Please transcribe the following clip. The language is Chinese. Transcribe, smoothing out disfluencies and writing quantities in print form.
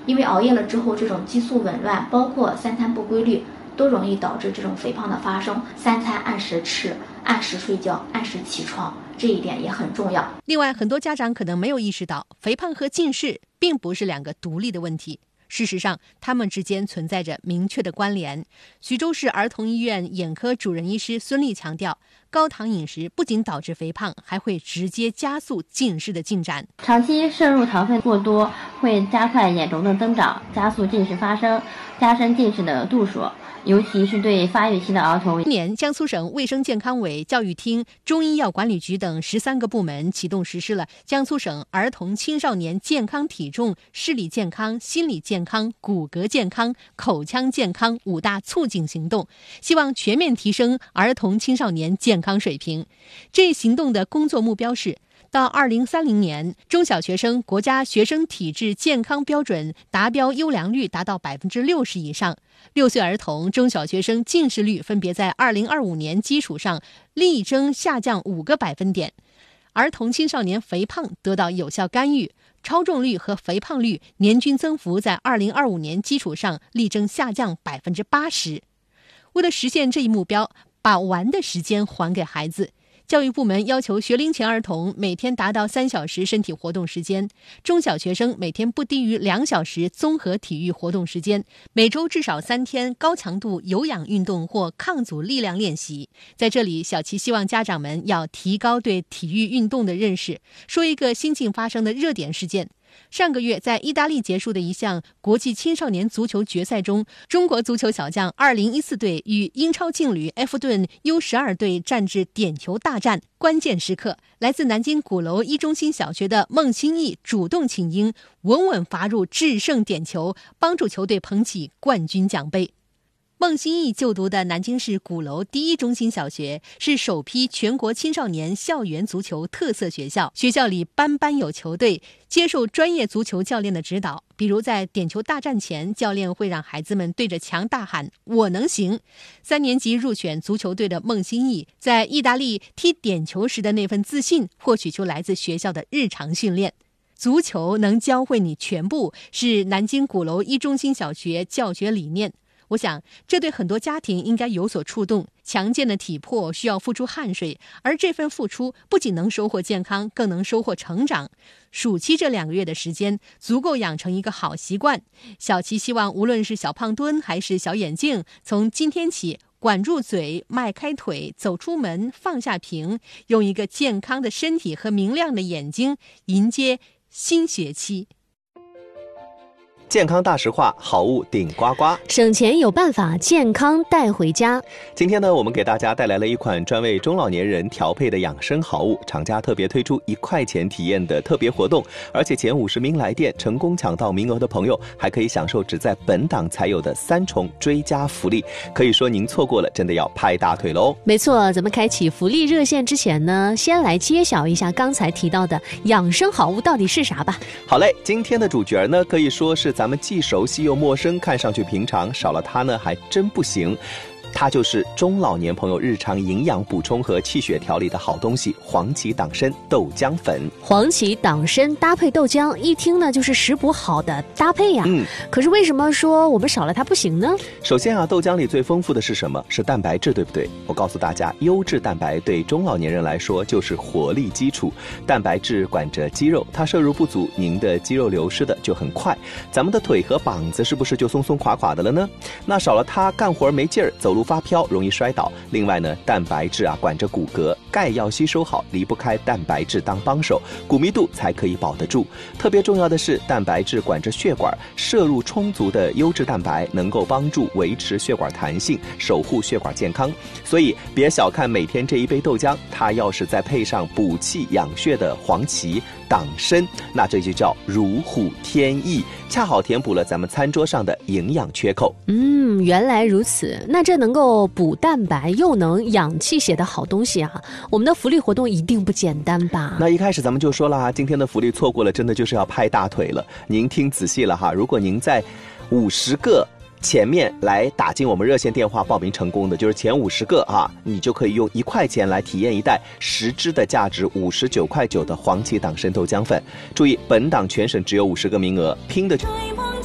因为熬夜了之后，这种激素紊乱，包括三餐不规律，都容易导致这种肥胖的发生。三餐按时吃，按时睡觉，按时起床，这一点也很重要。 另外，很多家长可能没有意识到，肥胖和近视并不是两个独立的问题。事实上，它们之间存在着明确的关联。徐州市儿童医院眼科主任医师孙丽强调，高糖饮食不仅导致肥胖，还会直接加速近视的进展。 长期摄入糖分过多，会加快眼轴的增长，加速近视发生，加深近视的度数。尤其是对发育期的儿童。 今年，江苏省卫生健康委、教育厅、中医药管理局等13个部门启动实施了江苏省儿童青少年健康体重、视力健康、心理健康、骨骼健康、口腔健康5大促进行动，希望全面提升儿童青少年健康水平。这一行动的工作目标是，到2030年，中小学生国家学生体质健康标准达标优良率达到60%以上，6岁儿童、中小学生近视率分别在2025年基础上力争下降5个百分点，儿童青少年肥胖得到有效干预，超重率和肥胖率年均增幅在2025年基础上力争下降80%。为了实现这一目标，把玩的时间还给孩子，教育部门要求学龄前儿童每天达到3小时身体活动时间，中小学生每天不低于2小时综合体育活动时间，每周至少3天高强度有氧运动或抗阻力量练习。在这里，小齐希望家长们要提高对体育运动的认识。说一个新近发生的热点事件。上个月在意大利结束的一项国际青少年足球决赛中，中国足球小将2014队与英超劲旅埃弗顿 U12 队战至点球大战，关键时刻，来自南京鼓楼一中心小学的孟新义主动请缨，稳稳罚入制胜点球，帮助球队捧起冠军奖杯。孟新义就读的南京市鼓楼第一中心小学是首批全国青少年校园足球特色学校，学校里班班有球队，接受专业足球教练的指导。比如在点球大战前，教练会让孩子们对着墙大喊“我能行”。3年级入选足球队的孟新义，在意大利踢点球时的那份自信，或许就来自学校的日常训练。足球能教会你全部，是南京鼓楼一中心小学教学理念。我想，这对很多家庭应该有所触动。强健的体魄需要付出汗水，而这份付出不仅能收获健康，更能收获成长。暑期这2个月的时间，足够养成一个好习惯。小齐希望，无论是小胖墩还是小眼镜，从今天起，管住嘴，迈开腿，走出门，放下屏，用一个健康的身体和明亮的眼睛，迎接新学期。 健康大实话，好物顶呱呱， 省钱有办法，健康带回家。 今天呢，我们给大家带来了一款专为中老年人调配的养生好物，厂家特别推出1块钱体验的特别活动，而且前50名来电成功抢到名额的朋友，还可以享受只在本档才有的3重追加福利。可以说您错过了，真的要拍大腿喽！ 没错，咱们开启福利热线之前呢，先来揭晓一下刚才提到的养生好物到底是啥吧。 好嘞，今天的主角呢，可以说是咱们既熟悉又陌生，看上去平常，少了它呢还真不行。它就是中老年朋友日常营养补充和气血调理的好东西——黄芪党参豆浆粉。 黄芪党参搭配豆浆，一听呢就是食补好的搭配呀。可是为什么说我们少了它不行呢？ 首先啊，豆浆里最丰富的是什么？是蛋白质，对不对？我告诉大家，优质蛋白对中老年人来说就是活力基础。蛋白质管着肌肉，它摄入不足，您的肌肉流失的就很快。咱们的腿和膀子是不是就松松垮垮的了呢？那少了它，干活没劲儿，走路发飘，容易摔倒。另外呢，蛋白质啊管着骨骼，钙要吸收好，离不开蛋白质当帮手，骨密度才可以保得住。特别重要的是，蛋白质管着血管，摄入充足的优质蛋白能够帮助维持血管弹性，守护血管健康。所以别小看每天这一杯豆浆，它要是再配上补气养血的黄芪、党参，那这就叫如虎添翼，恰好填补了咱们餐桌上的营养缺口。 原来如此，那这能够补蛋白又能养气血的好东西啊，我们的福利活动一定不简单吧？ 那一开始咱们就说了，今天的福利错过了，真的就是要拍大腿了。您听仔细了哈，如果您在50个前面来打进我们热线电话报名成功的，就是前50个啊，你就可以用1块钱来体验一袋10支的价值59.9块的黄芪党参豆浆粉。注意，本档全省只有50个名额，拼的